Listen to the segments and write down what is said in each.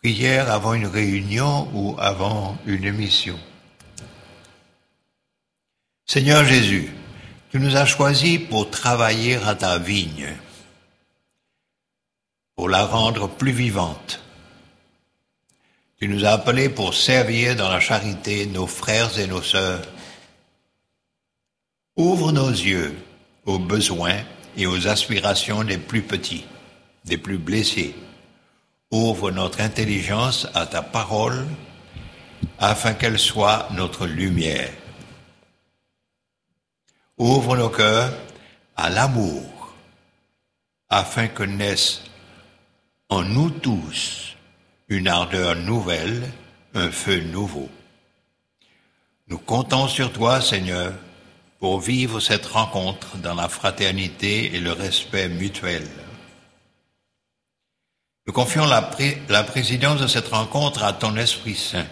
Prière avant une réunion ou avant une émission. Seigneur Jésus, tu nous as choisis pour travailler à ta vigne, pour la rendre plus vivante. Tu nous as appelés pour servir dans la charité nos frères et nos sœurs. Ouvre nos yeux aux besoins et aux aspirations des plus petits, des plus blessés. Ouvre notre intelligence à ta parole, afin qu'elle soit notre lumière. Ouvre nos cœurs à l'amour, afin que naisse en nous tous une ardeur nouvelle, un feu nouveau. Nous comptons sur toi, Seigneur, pour vivre cette rencontre dans la fraternité et le respect mutuel. Nous confions la présidence de cette rencontre à ton Esprit Saint,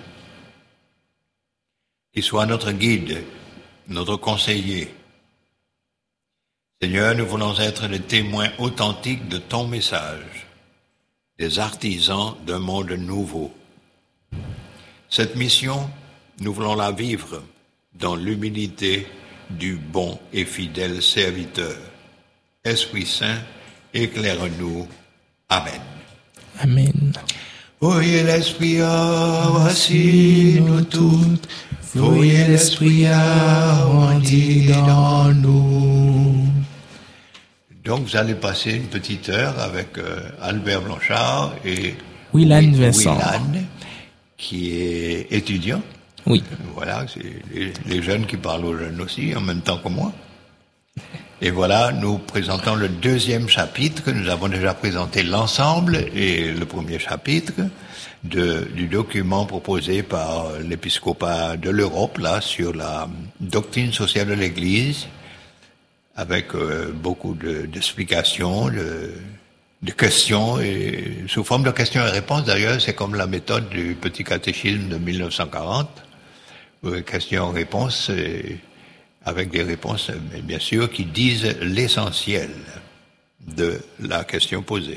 qui soit notre guide, notre conseiller. Seigneur, nous voulons être les témoins authentiques de ton message, des artisans d'un monde nouveau. Cette mission, nous voulons la vivre dans l'humilité du bon et fidèle serviteur. Esprit Saint, éclaire-nous. Amen. Amen. Voyez l'Esprit, voici nous toutes. Voyez l'Esprit, grandit dans nous. Donc, vous allez passer une petite heure avec Albert Blanchard et Willan Vincent, qui est étudiant. Oui. Voilà, c'est les jeunes qui parlent aux jeunes aussi, en même temps que moi. Et voilà, nous présentons le deuxième chapitre. Nous avons déjà présenté l'ensemble et le premier chapitre du document proposé par l'épiscopat de l'Europe, là, sur la doctrine sociale de l'Église, avec beaucoup d'explications, de questions, et sous forme de questions et réponses. D'ailleurs, c'est comme la méthode du petit catéchisme de 1940, questions-réponses, avec des réponses, mais bien sûr, qui disent l'essentiel de la question posée.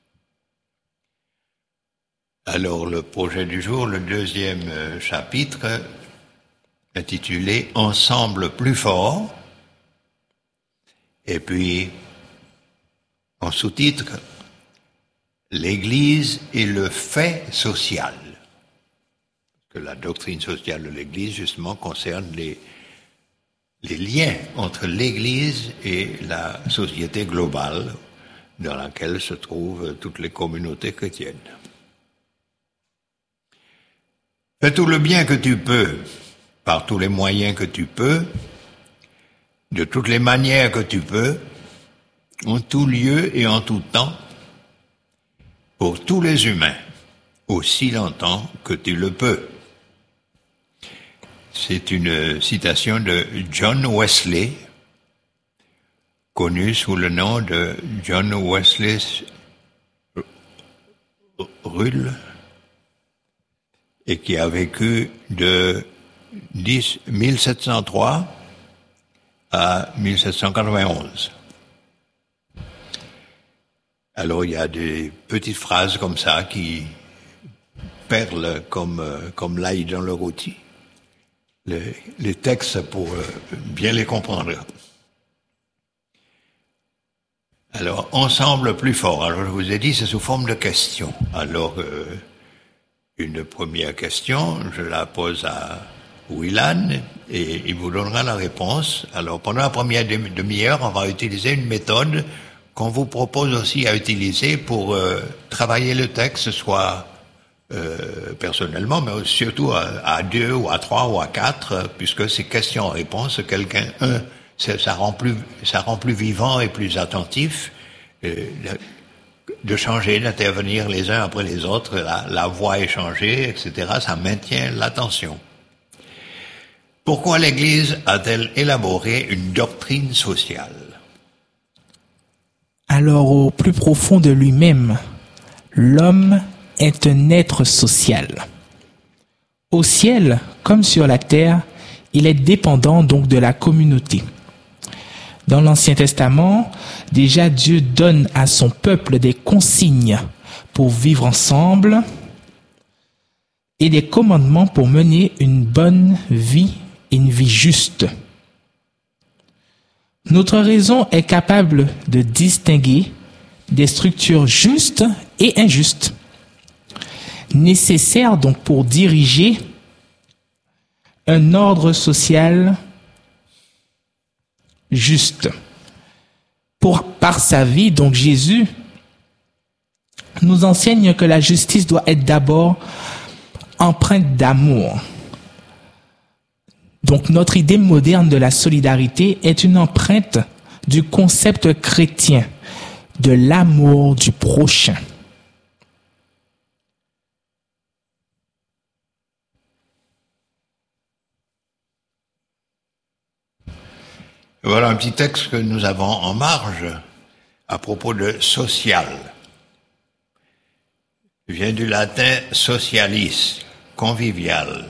Alors, le projet du jour, le deuxième chapitre, intitulé « Ensemble plus fort », et puis, en sous-titre, « L'Église et le fait social ». Que la doctrine sociale de l'Église, justement, concerne les liens entre l'Église et la société globale dans laquelle se trouvent toutes les communautés chrétiennes. Fais tout le bien que tu peux, par tous les moyens que tu peux, de toutes les manières que tu peux, en tout lieu et en tout temps, pour tous les humains, aussi longtemps que tu le peux. C'est une citation de John Wesley, connu sous le nom de John Wesley Rull, et qui a vécu de 1703 à 1791. Alors il y a des petites phrases comme ça qui perlent comme l'ail dans le rôti. Les textes pour bien les comprendre. Alors, ensemble plus fort. Alors, je vous ai dit, c'est sous forme de questions. Alors, une première question, je la pose à Willan et il vous donnera la réponse. Alors, pendant la première demi-heure, on va utiliser une méthode qu'on vous propose aussi à utiliser pour travailler le texte, soit personnellement, mais surtout à 2 ou à 3 ou à 4, puisque c'est questions-réponses, ça rend plus vivant et plus attentif, de changer, d'intervenir les uns après les autres, la voix est changée, etc. Ça maintient l'attention. Pourquoi l'Église a-t-elle élaboré une doctrine sociale? Alors, au plus profond de lui-même, l'homme est un être social. Au ciel, comme sur la terre, il est dépendant donc de la communauté. Dans l'Ancien Testament, déjà Dieu donne à son peuple des consignes pour vivre ensemble et des commandements pour mener une bonne vie et une vie juste. Notre raison est capable de distinguer des structures justes et injustes, nécessaires donc pour diriger un ordre social juste. Par sa vie, donc Jésus nous enseigne que la justice doit être d'abord empreinte d'amour. Donc notre idée moderne de la solidarité est une empreinte du concept chrétien de l'amour du prochain. Voilà un petit texte que nous avons en marge à propos de social. Il vient du latin socialis, convivial.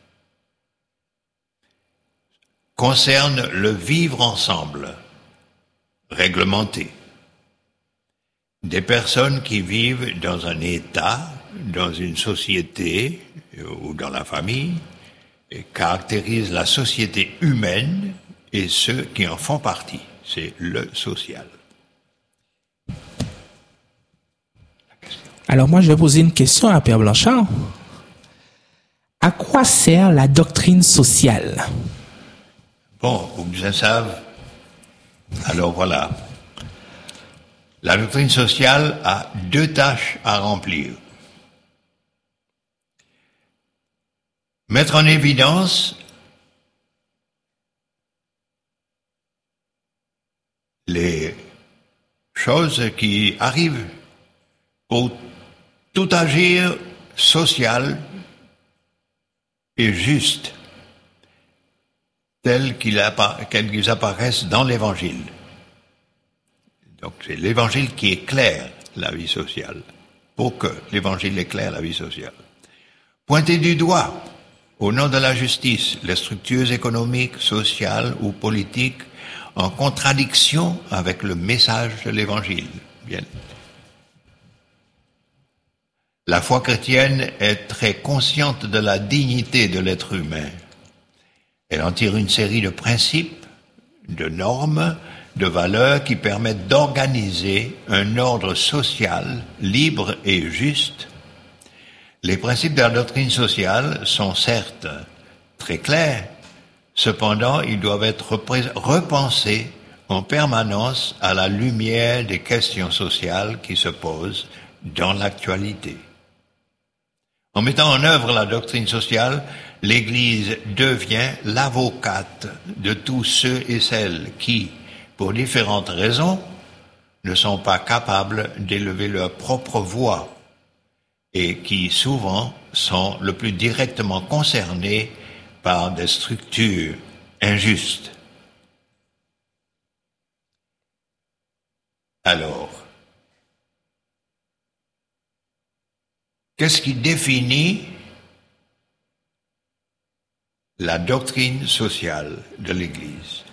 Concerne le vivre ensemble, réglementé. Des personnes qui vivent dans un État, dans une société ou dans la famille, et caractérisent la société humaine et ceux qui en font partie. C'est le social. Alors moi, je vais poser une question à Père Blanchard. À quoi sert la doctrine sociale? Bon, vous bien savez. Alors voilà. La doctrine sociale a deux tâches à remplir. Mettre en évidence les choses qui arrivent pour tout agir social et juste, tels qu'ils apparaissent dans l'Évangile. Donc c'est l'Évangile qui éclaire la vie sociale, pour que l'Évangile éclaire la vie sociale. Pointer du doigt, au nom de la justice, les structures économiques, sociales ou politiques en contradiction avec le message de l'Évangile. Bien. La foi chrétienne est très consciente de la dignité de l'être humain. Elle en tire une série de principes, de normes, de valeurs qui permettent d'organiser un ordre social libre et juste. Les principes de la doctrine sociale sont certes très clairs, cependant ils doivent être repensés en permanence à la lumière des questions sociales qui se posent dans l'actualité. En mettant en œuvre la doctrine sociale, l'Église devient l'avocate de tous ceux et celles qui, pour différentes raisons, ne sont pas capables d'élever leur propre voix et qui souvent sont le plus directement concernés par des structures injustes. Alors, qu'est-ce qui définit la doctrine sociale de l'Église?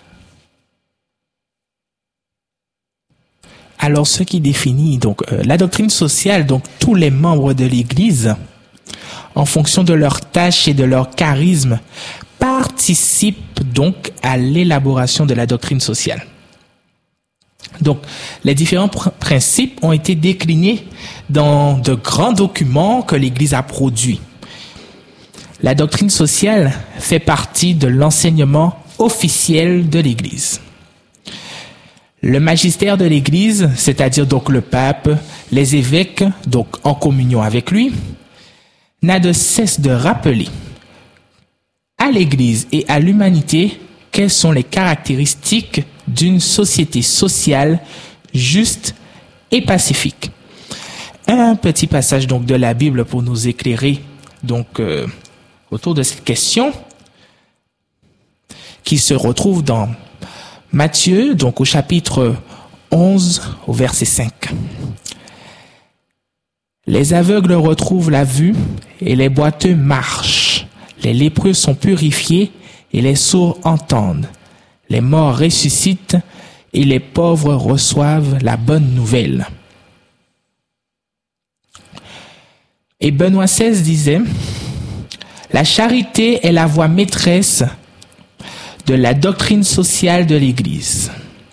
Alors, ce qui définit donc la doctrine sociale, donc tous les membres de l'Église, en fonction de leurs tâches et de leur charisme, participent donc à l'élaboration de la doctrine sociale. Donc, les différents principes ont été déclinés dans de grands documents que l'Église a produits. La doctrine sociale fait partie de l'enseignement officiel de l'Église. Le magistère de l'Église, c'est-à-dire donc le pape, les évêques, donc en communion avec lui, n'a de cesse de rappeler à l'Église et à l'humanité quelles sont les caractéristiques d'une société sociale juste et pacifique. Un petit passage donc de la Bible pour nous éclairer donc autour de cette question qui se retrouve dans Matthieu, donc au chapitre 11, au verset 5. Les aveugles retrouvent la vue et les boiteux marchent. Les lépreux sont purifiés et les sourds entendent. Les morts ressuscitent et les pauvres reçoivent la bonne nouvelle. Et Benoît XVI disait, La charité est la voie maîtresse de la doctrine sociale de l'Église.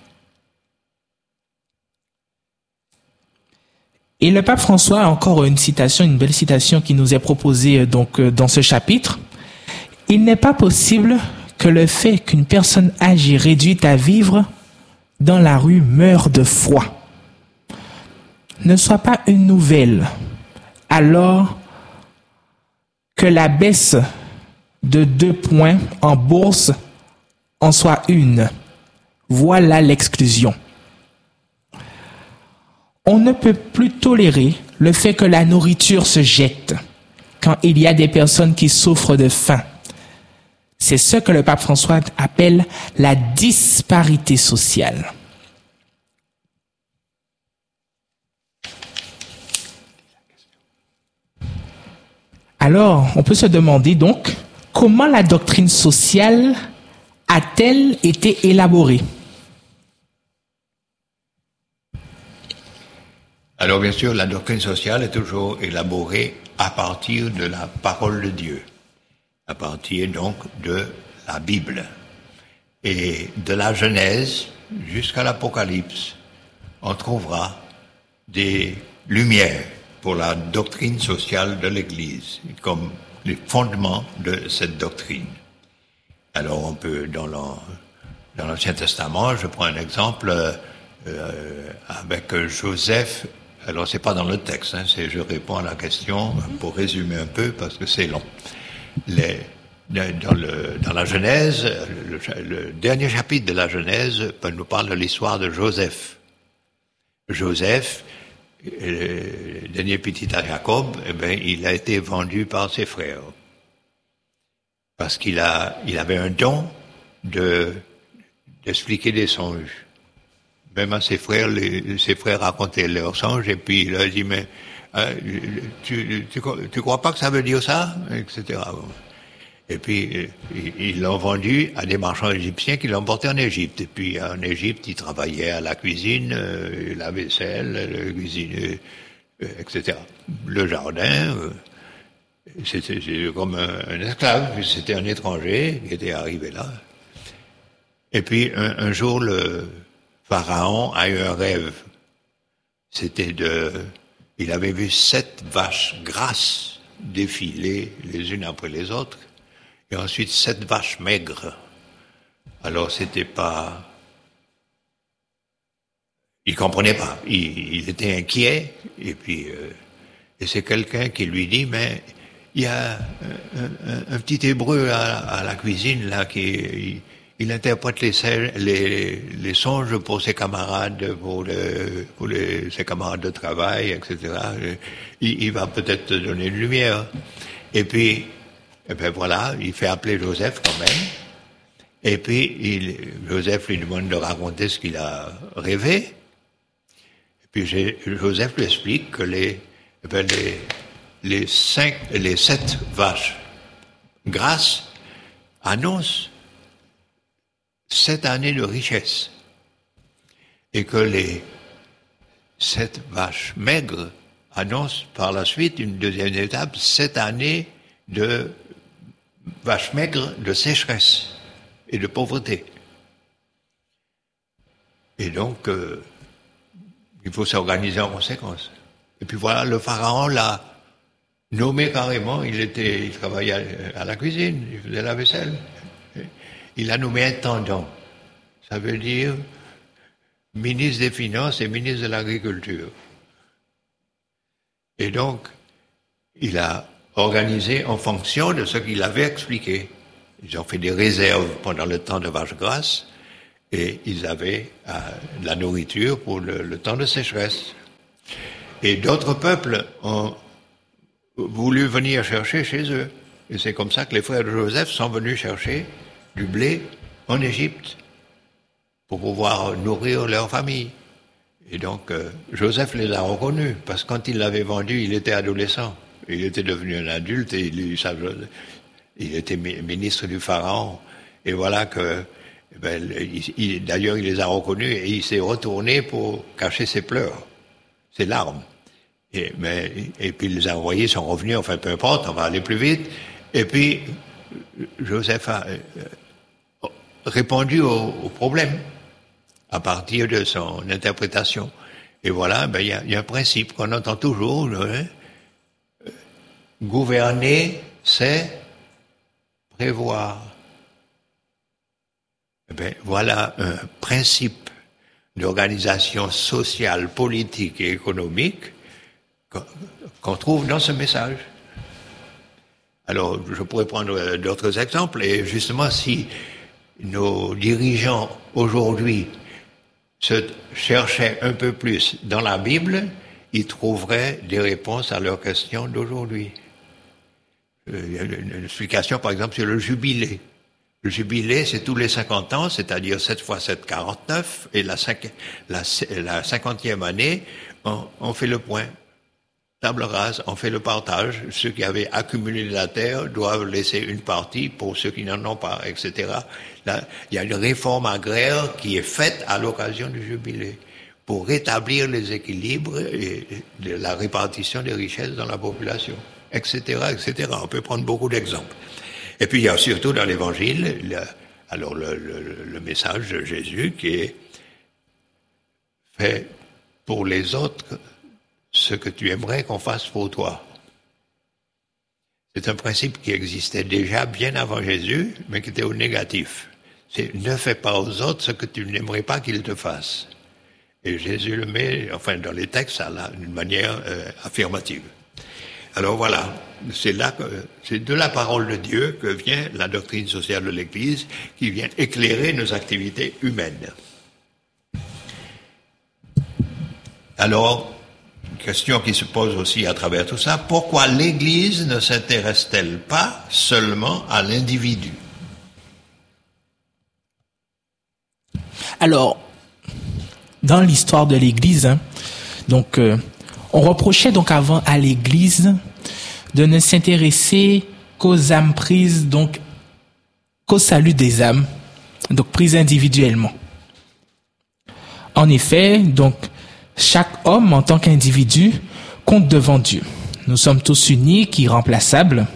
Et le pape François a encore une citation, une belle citation qui nous est proposée dans ce chapitre. Il n'est pas possible que le fait qu'une personne âgée réduite à vivre dans la rue meure de froid ne soit pas une nouvelle, alors que la baisse de 2 points en bourse en soit une. Voilà l'exclusion. On ne peut plus tolérer le fait que la nourriture se jette quand il y a des personnes qui souffrent de faim. C'est ce que le pape François appelle la disparité sociale. Alors, on peut se demander donc, comment la doctrine sociale a-t-elle été élaborée? Alors bien sûr, la doctrine sociale est toujours élaborée à partir de la parole de Dieu, à partir donc de la Bible. Et de la Genèse jusqu'à l'Apocalypse, on trouvera des lumières pour la doctrine sociale de l'Église, comme les fondements de cette doctrine. Alors on peut, dans l'Ancien Testament, je prends un exemple avec Joseph. Alors c'est pas dans le texte, je réponds à la question pour résumer un peu parce que c'est long. Dans la Genèse, le dernier chapitre de la Genèse nous parle de l'histoire de Joseph. Joseph, le dernier petit à Jacob, il a été vendu par ses frères parce il avait un don d'expliquer des songes. Même à ses frères racontaient leurs songes, et puis il leur dit, mais tu crois pas que ça veut dire ça, etc. Et puis ils l'ont vendu à des marchands égyptiens qui l'ont porté en Égypte. Et puis en Égypte, il travaillait à la cuisine, la vaisselle, la cuisine, etc. Le jardin, c'était comme un esclave, c'était un étranger qui était arrivé là. Et puis un jour, le Pharaon a eu un rêve. Il avait vu 7 vaches grasses défiler les unes après les autres, et ensuite 7 vaches maigres. Alors il comprenait pas. Il était inquiet, et puis et c'est quelqu'un qui lui dit, mais il y a un petit hébreu à la cuisine là il interprète les songes pour ses camarades, ses camarades de travail, etc. Il va peut-être te donner une lumière. Et puis, voilà, il fait appeler Joseph quand même. Et puis, Joseph lui demande de raconter ce qu'il a rêvé. Et puis, Joseph lui explique que les 7 vaches grasses annoncent 7 années de richesse, et que les 7 vaches maigres annoncent par la suite une deuxième étape, 7 années de vaches maigres de sécheresse et de pauvreté. Et donc, il faut s'organiser en conséquence. Et puis voilà, le pharaon l'a nommé carrément, il travaillait à la cuisine, il faisait la vaisselle. Il a nommé intendant. Ça veut dire ministre des Finances et ministre de l'Agriculture. Et donc, il a organisé en fonction de ce qu'il avait expliqué. Ils ont fait des réserves pendant le temps de vaches grasses et ils avaient de la nourriture pour le temps de sécheresse. Et d'autres peuples ont voulu venir chercher chez eux. Et c'est comme ça que les frères de Joseph sont venus chercher du blé en Égypte pour pouvoir nourrir leur famille. Et donc, Joseph les a reconnus, parce que quand il l'avait vendu, il était adolescent. Il était devenu un adulte et il était ministre du Pharaon. Et voilà que, d'ailleurs, il les a reconnus et il s'est retourné pour cacher ses pleurs, ses larmes. Et puis, il les a envoyés, sont revenus, enfin, peu importe, on va aller plus vite. Et puis, Joseph a répondu au problème à partir de son interprétation. Et voilà, il y a un principe qu'on entend toujours, gouverner, c'est prévoir. Voilà un principe d'organisation sociale, politique et économique qu'on trouve dans ce message. Alors, je pourrais prendre d'autres exemples, et justement, si nos dirigeants aujourd'hui se cherchaient un peu plus dans la Bible, ils trouveraient des réponses à leurs questions d'aujourd'hui. Il y a une explication, par exemple, sur le jubilé. Le jubilé, c'est tous les 50 ans, c'est-à-dire 7 fois 7, 49, et la 50e année, on fait le point. Table rase, on fait le partage. Ceux qui avaient accumulé de la terre doivent laisser une partie pour ceux qui n'en ont pas, etc. Là, il y a une réforme agraire qui est faite à l'occasion du jubilé pour rétablir les équilibres et la répartition des richesses dans la population, etc., etc. On peut prendre beaucoup d'exemples. Et puis il y a surtout dans l'Évangile, le message de Jésus qui est fait pour les autres ce que tu aimerais qu'on fasse pour toi. C'est un principe qui existait déjà bien avant Jésus, mais qui était au négatif. C'est ne fais pas aux autres ce que tu n'aimerais pas qu'ils te fassent. Et Jésus le met, enfin dans les textes, d'une manière affirmative. Alors voilà, c'est de la parole de Dieu que vient la doctrine sociale de l'Église, qui vient éclairer nos activités humaines. Alors, question qui se pose aussi à travers tout ça, pourquoi l'Église ne s'intéresse-t-elle pas seulement à l'individu? Alors, dans l'histoire de l'Église, on reprochait donc avant à l'Église de ne s'intéresser qu'aux âmes prises, donc qu'au salut des âmes, donc prises individuellement. En effet, donc chaque homme en tant qu'individu compte devant Dieu. Nous sommes tous uniques, irremplaçables.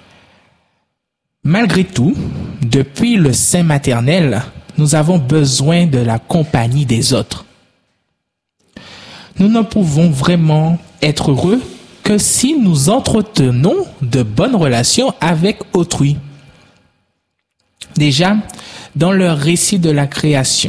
Malgré tout, depuis le sein maternel, nous avons besoin de la compagnie des autres. Nous ne pouvons vraiment être heureux que si nous entretenons de bonnes relations avec autrui. Déjà, dans le récit de la création,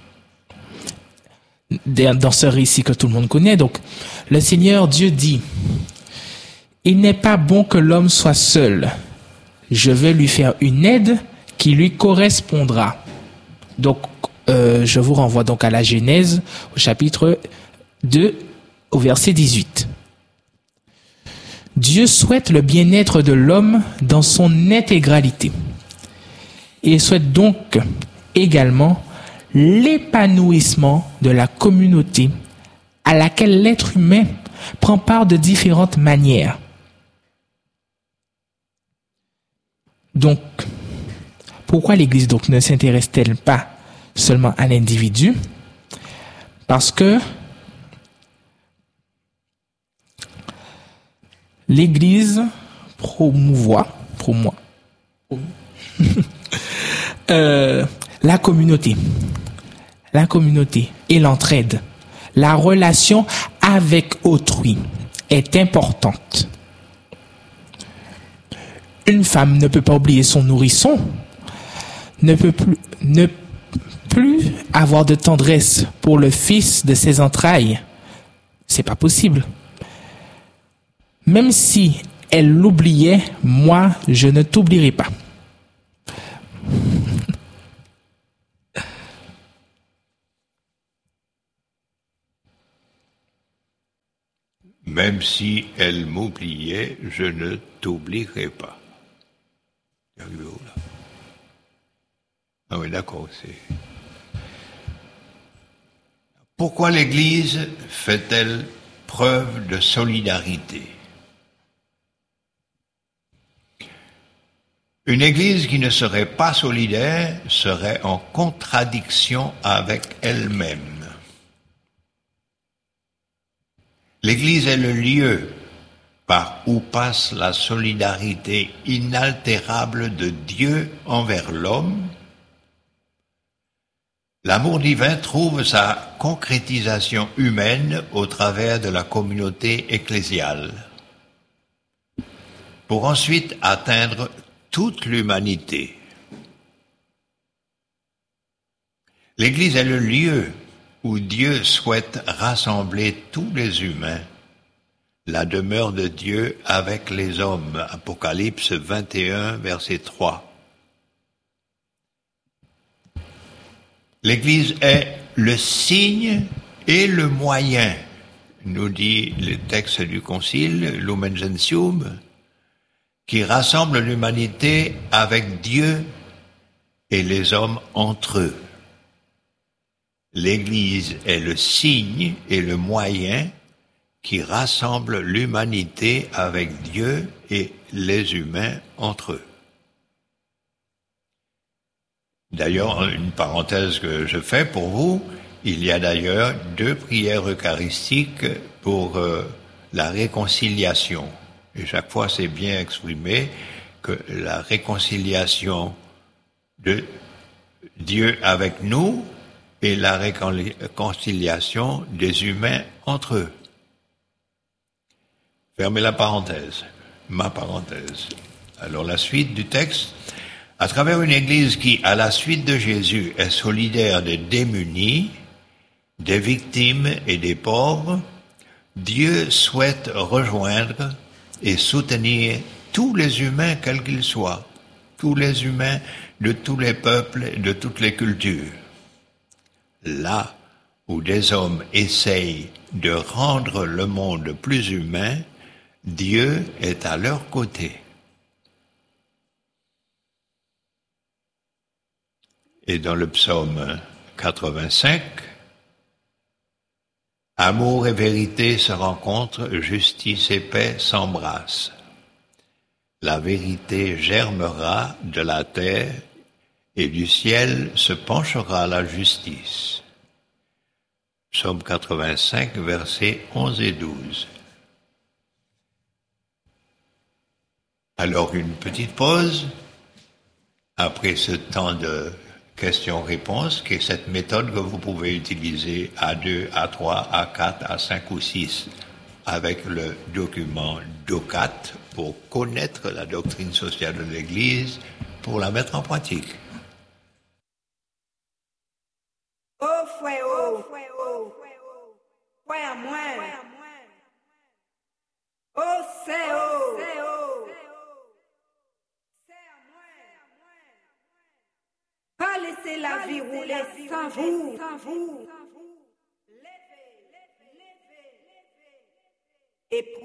dans ce récit que tout le monde connaît, donc, le Seigneur Dieu dit, « Il n'est pas bon que l'homme soit seul. Je vais lui faire une aide qui lui correspondra. » Donc, je vous renvoie donc à la Genèse, au chapitre 2, au verset 18. Dieu souhaite le bien-être de l'homme dans son intégralité. Il souhaite donc également l'épanouissement de la communauté à laquelle l'être humain prend part de différentes manières. Donc, pourquoi l'Église donc ne s'intéresse-t-elle pas seulement à l'individu? Parce que l'Église promouvoit la communauté et l'entraide. La relation avec autrui est importante. Une femme ne peut pas oublier son nourrisson, ne peut plus avoir de tendresse pour le fils de ses entrailles. C'est pas possible. Même si elle l'oubliait, moi, je ne t'oublierai pas. Même si elle m'oubliait, je ne t'oublierai pas. Ah oui, d'accord. Pourquoi l'Église fait-elle preuve de solidarité? Une Église qui ne serait pas solidaire serait en contradiction avec elle-même. L'Église est le lieu par où passe la solidarité inaltérable de Dieu envers l'homme, l'amour divin trouve sa concrétisation humaine au travers de la communauté ecclésiale, pour ensuite atteindre toute l'humanité. L'Église est le lieu où Dieu souhaite rassembler tous les humains, la demeure de Dieu avec les hommes. Apocalypse 21, verset 3. L'Église est le signe et le moyen, nous dit le texte du Concile, Lumen Gentium, qui rassemble l'humanité avec Dieu et les hommes entre eux. L'Église est le signe et le moyen qui rassemble l'humanité avec Dieu et les humains entre eux. D'ailleurs, une parenthèse que je fais pour vous, il y a d'ailleurs 2 prières eucharistiques pour la réconciliation. Et chaque fois, c'est bien exprimé que la réconciliation de Dieu avec nous et la réconciliation des humains entre eux. Fermez la parenthèse, ma parenthèse. Alors la suite du texte. À travers une Église qui, à la suite de Jésus, est solidaire des démunis, des victimes et des pauvres, Dieu souhaite rejoindre et soutenir tous les humains, quels qu'ils soient, tous les humains de tous les peuples et de toutes les cultures. Là où des hommes essayent de rendre le monde plus humain, Dieu est à leur côté. Et dans le psaume 85, amour et vérité se rencontrent, justice et paix s'embrassent. La vérité germera de la terre et du ciel se penchera la justice. Psaume 85, versets 11 et 12. Alors une petite pause, après ce temps de questions-réponses, qui est cette méthode que vous pouvez utiliser A2, A3, A4, A5 ou 6 avec le document DOCAT pour connaître la doctrine sociale de l'Église, pour la mettre en pratique. Oh, frère, oh, frère, moi. Oh, c'est, oh. Pas laisser la vie rouler sans vous. Et